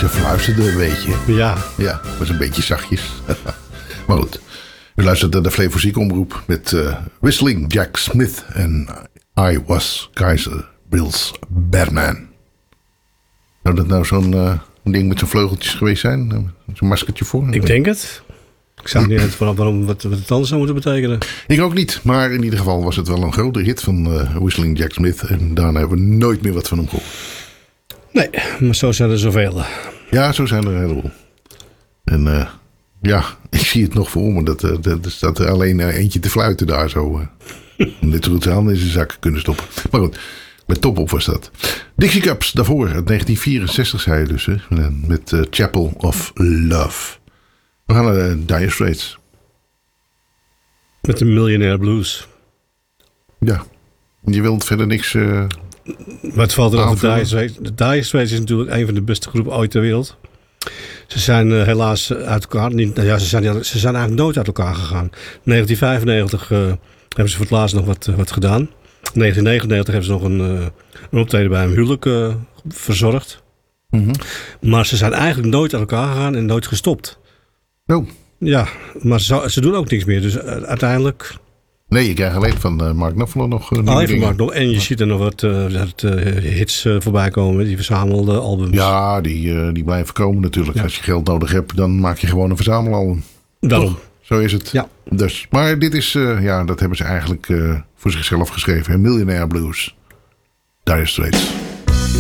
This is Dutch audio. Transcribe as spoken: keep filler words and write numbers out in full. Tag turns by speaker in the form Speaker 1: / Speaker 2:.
Speaker 1: Ze fluisterde een beetje.
Speaker 2: Ja.
Speaker 1: Ja, was een beetje zachtjes. Maar goed. U luistert naar de Flevo Ziek omroep met uh, Whistling Jack Smith en I Was Kaiser Bill's Batman. Zou dat nou zo'n uh, ding met zo'n vleugeltjes geweest zijn? Zo'n maskertje voor?
Speaker 2: Ik denk het. Ik zou niet weten vanaf waarom wat, wat het anders zou moeten betekenen.
Speaker 1: Ik ook niet, maar in ieder geval was het wel een grote hit van uh, Whistling Jack Smith. En daarna hebben we nooit meer wat van hem gehoord.
Speaker 2: Nee, maar zo zijn er zoveel.
Speaker 1: Ja, zo zijn er een heleboel. En uh, ja, ik zie het nog voor me. Dat, uh, dat, er staat er alleen uh, eentje te fluiten daar zo. Uh. Net zo goed zijn handen in zijn zak kunnen stoppen. Maar goed, met top op was dat. Dixie Cups, daarvoor, uit negentien vierenzestig zei je dus. Hè, met uh, Chapel of Love. We gaan naar uh, Dire Straits.
Speaker 2: Met de Millionaire Blues.
Speaker 1: Ja, je wilt verder niks... Uh,
Speaker 2: maar het valt er over Dire Straits. De Dire Straits is natuurlijk een van de beste groepen ooit ter wereld. Ze zijn uh, helaas uit elkaar. Niet, nou ja, ze, zijn, ze zijn eigenlijk nooit uit elkaar gegaan. negentien vijfennegentig uh, hebben ze voor het laatst nog wat, uh, wat gedaan. negentien negenennegentig hebben ze nog een, uh, een optreden bij een huwelijk uh, verzorgd.
Speaker 1: Mm-hmm.
Speaker 2: Maar ze zijn eigenlijk nooit uit elkaar gegaan en nooit gestopt.
Speaker 1: Oh.
Speaker 2: Ja, maar ze, ze doen ook niks meer. Dus uh, uiteindelijk...
Speaker 1: Nee, je krijgt alleen van uh, Mark Knopfler nog... Uh,
Speaker 2: alleen van Mark Knopfler. En je ziet er nog wat uh, dat, uh, hits uh, voorbij komen. Die verzamelde albums.
Speaker 1: Ja, die, uh, die blijven komen natuurlijk.
Speaker 2: Ja.
Speaker 1: Als je geld nodig hebt, dan maak je gewoon een verzamelalbum.
Speaker 2: Daarom.
Speaker 1: Toch? Zo is het.
Speaker 2: Ja.
Speaker 1: Dus, maar dit is... Uh, ja, dat hebben ze eigenlijk uh, voor zichzelf geschreven. Millionaire Blues. Dire Straits.